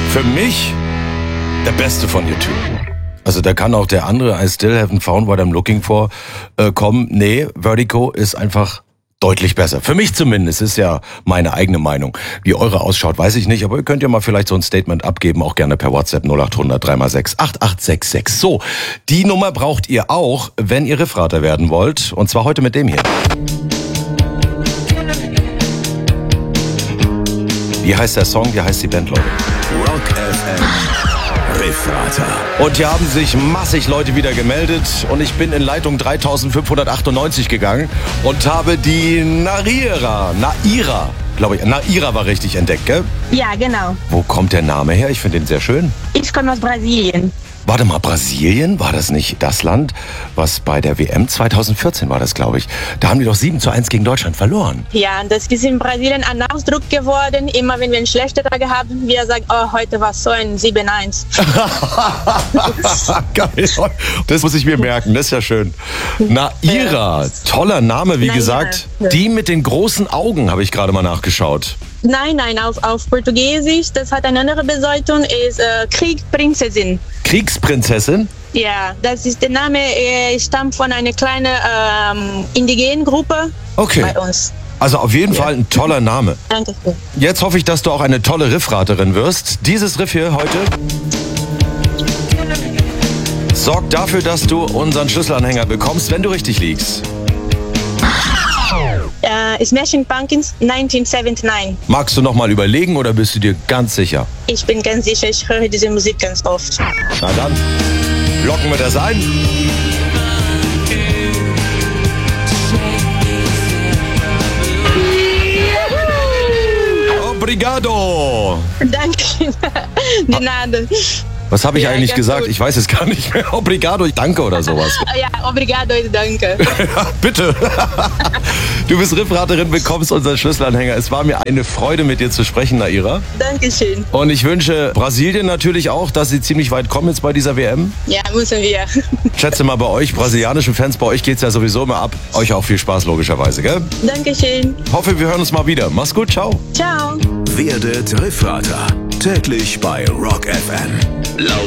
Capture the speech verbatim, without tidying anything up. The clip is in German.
Für mich der beste von ihr Typen. Also da kann auch der andere I Still Haven't Found What I'm Looking For äh, kommen. Nee, Vertigo ist einfach deutlich besser. Für mich zumindest, ist ja meine eigene Meinung. Wie eure ausschaut, weiß ich nicht, aber ihr könnt ja mal vielleicht so ein Statement abgeben, auch gerne per WhatsApp null acht hundert drei mal sechs acht acht sechs sechs. So, die Nummer braucht ihr auch, wenn ihr Riffrater werden wollt. Und zwar heute mit dem hier. Wie heißt der Song? Wie heißt die Band, Leute? Rock F M. Riffrater. Und hier haben sich massig Leute wieder gemeldet und ich bin in Leitung dreitausendfünfhundertachtundneunzig gegangen und habe die Naira, Naira, glaube ich, Naira war richtig entdeckt, gell? Ja, genau. Wo kommt der Name her? Ich finde den sehr schön. Ich komme aus Brasilien. Warte mal, Brasilien? War das nicht das Land, was bei der W M zweitausendvierzehn war das, glaube ich? Da haben die doch sieben zu eins gegen Deutschland verloren. Ja, das ist in Brasilien ein Ausdruck geworden. Immer wenn wir einen schlechten Tag haben, wir sagen, oh, heute war so ein sieben eins. Geil. Das muss ich mir merken, das ist ja schön. Naira, toller Name, wie Naira. gesagt. Die mit den großen Augen, habe ich gerade mal nachgeschaut. Nein, nein, auf, auf Portugiesisch, das hat eine andere Bedeutung, ist äh, Kriegsprinzessin. Kriegsprinzessin? Ja, das ist der Name, äh, stammt von einer kleinen ähm, indigenen Gruppe Okay. bei uns. Also auf jeden Fall ein toller Name. Danke schön. Jetzt hoffe ich, dass du auch eine tolle Riffraterin wirst. Dieses Riff hier heute sorgt dafür, dass du unseren Schlüsselanhänger bekommst, wenn du richtig liegst. Äh, Smashing Pumpkins neunzehnhundertneunundsiebzig. Magst du noch mal überlegen oder bist du dir ganz sicher? Ich bin ganz sicher, ich höre diese Musik ganz oft. Na dann, locken wir das ein. Obrigado! Danke. De nada. Was habe ich Ja, eigentlich ganz gesagt? gut. Ich weiß es gar nicht mehr. Obrigado, ich danke oder sowas. Ja, obrigado e danke. Ja, bitte. Du bist Riffraterin, bekommst unseren Schlüsselanhänger. Es war mir eine Freude, mit dir zu sprechen, Naira. Dankeschön. Und ich wünsche Brasilien natürlich auch, dass sie ziemlich weit kommen jetzt bei dieser W M. Ja, müssen wir. Ich schätze mal bei euch, brasilianischen Fans, bei euch geht's ja sowieso immer ab. Euch auch viel Spaß, logischerweise, gell? Dankeschön. Hoffe, wir hören uns mal wieder. Mach's gut, ciao. Ciao. Werdet Riffrater. Täglich bei Rock F M. Laut